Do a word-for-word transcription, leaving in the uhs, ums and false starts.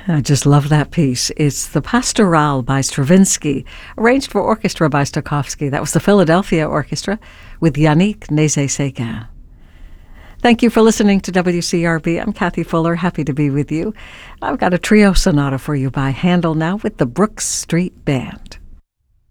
I just love that piece. It's the Pastoral by Stravinsky, arranged for orchestra by Stokowski. That was the Philadelphia Orchestra with Yannick Nézet-Séguin. Thank you for listening to W C R B. I'm Kathy Fuller, happy to be with you. I've got a trio sonata for you by Handel now with the Brook Street Band.